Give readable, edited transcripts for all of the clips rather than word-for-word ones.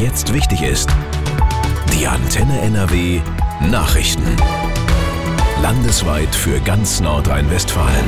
jetzt wichtig ist. Die Antenne NRW Nachrichten. Landesweit für ganz Nordrhein-Westfalen.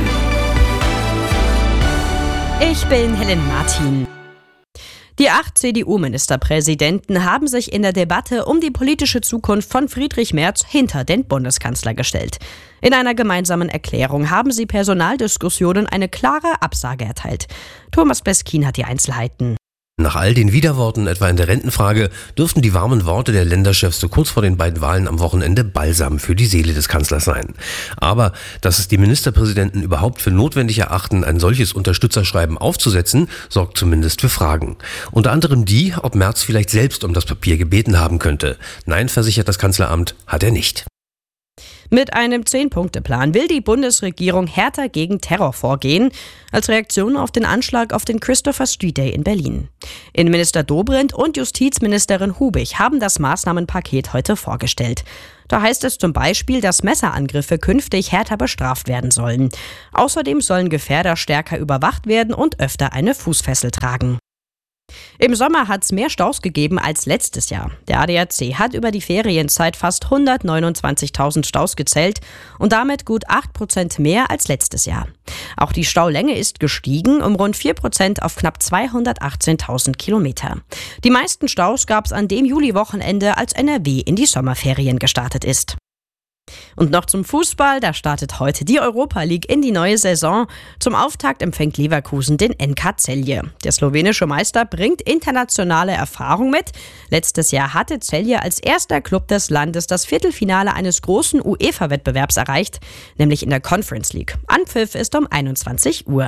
Ich bin Helen Martin. Die 8 CDU-Ministerpräsidenten haben sich in der Debatte um die politische Zukunft von Friedrich Merz hinter den Bundeskanzler gestellt. In einer gemeinsamen Erklärung haben sie Personaldiskussionen eine klare Absage erteilt. Thomas Beskin hat die Einzelheiten. Nach all den Widerworten, etwa in der Rentenfrage, dürften die warmen Worte der Länderchefs so kurz vor den beiden Wahlen am Wochenende Balsam für die Seele des Kanzlers sein. Aber dass es die Ministerpräsidenten überhaupt für notwendig erachten, ein solches Unterstützerschreiben aufzusetzen, sorgt zumindest für Fragen. Unter anderem die, ob Merz vielleicht selbst um das Papier gebeten haben könnte. Nein, versichert das Kanzleramt, hat er nicht. Mit einem 10-Punkte-Plan will die Bundesregierung härter gegen Terror vorgehen, als Reaktion auf den Anschlag auf den Christopher Street Day in Berlin. Innenminister Dobrindt und Justizministerin Hubig haben das Maßnahmenpaket heute vorgestellt. Da heißt es zum Beispiel, dass Messerangriffe künftig härter bestraft werden sollen. Außerdem sollen Gefährder stärker überwacht werden und öfter eine Fußfessel tragen. Im Sommer hat es mehr Staus gegeben als letztes Jahr. Der ADAC hat über die Ferienzeit fast 129.000 Staus gezählt und damit gut 8% mehr als letztes Jahr. Auch die Staulänge ist gestiegen um rund 4% auf knapp 218.000 Kilometer. Die meisten Staus gab es an dem Juliwochenende, als NRW in die Sommerferien gestartet ist. Und noch zum Fußball, da startet heute die Europa League in die neue Saison. Zum Auftakt empfängt Leverkusen den NK Celje. Der slowenische Meister bringt internationale Erfahrung mit. Letztes Jahr hatte Celje als erster Club des Landes das Viertelfinale eines großen UEFA-Wettbewerbs erreicht, nämlich in der Conference League. Anpfiff ist um 21 Uhr.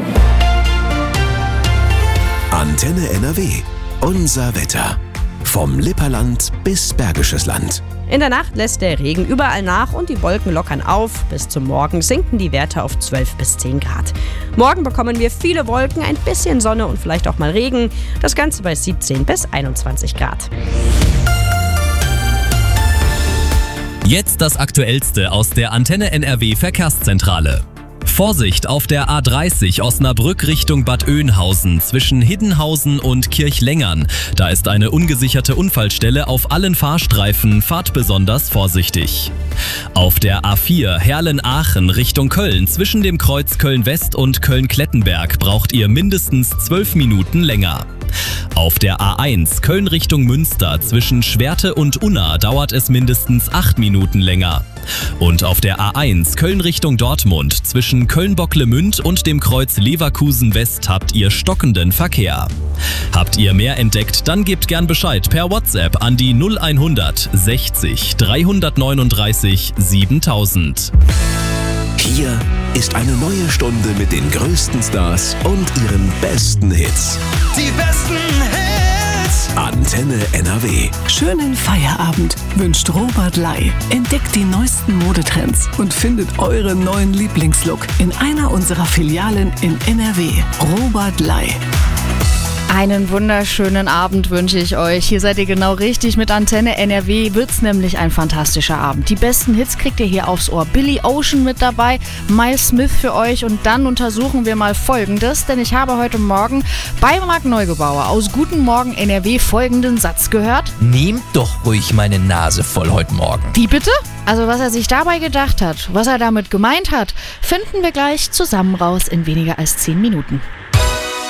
Antenne NRW. Unser Wetter. Vom Lipperland bis Bergisches Land. In der Nacht lässt der Regen überall nach und die Wolken lockern auf. Bis zum Morgen sinken die Werte auf 12 bis 10 Grad. Morgen bekommen wir viele Wolken, ein bisschen Sonne und vielleicht auch mal Regen. Das Ganze bei 17 bis 21 Grad. Jetzt das Aktuellste aus der Antenne NRW Verkehrszentrale. Vorsicht auf der A30 Osnabrück Richtung Bad Oeynhausen zwischen Hiddenhausen und Kirchlengern. Da ist eine ungesicherte Unfallstelle auf allen Fahrstreifen. Fahrt besonders vorsichtig. Auf der A4 Herlen-Aachen Richtung Köln zwischen dem Kreuz Köln-West und Köln-Klettenberg braucht ihr mindestens 12 Minuten länger. Auf der A1 Köln Richtung Münster zwischen Schwerte und Unna dauert es mindestens 8 Minuten länger. Und auf der A1 Köln Richtung Dortmund zwischen Köln-Bocklemünd und dem Kreuz Leverkusen West habt ihr stockenden Verkehr. Habt ihr mehr entdeckt, dann gebt gern Bescheid per WhatsApp an die 0100 60 339 7000. Hier ist eine neue Stunde mit den größten Stars und ihren besten Hits. Die besten Hits. Antenne NRW. Schönen Feierabend wünscht Robert Ley. Entdeckt die neuesten Modetrends und findet euren neuen Lieblingslook in einer unserer Filialen in NRW. Robert Ley. Einen wunderschönen Abend wünsche ich euch. Hier seid ihr genau richtig. Mit Antenne NRW wird's nämlich ein fantastischer Abend. Die besten Hits kriegt ihr hier aufs Ohr. Billy Ocean mit dabei, Miles Smith für euch und dann untersuchen wir mal Folgendes, denn ich habe heute Morgen bei Marc Neugebauer aus Guten Morgen NRW folgenden Satz gehört. Nehmt doch ruhig meine Nase voll heute Morgen. Wie bitte? Also was er sich dabei gedacht hat, was er damit gemeint hat, finden wir gleich zusammen raus in weniger als 10 Minuten.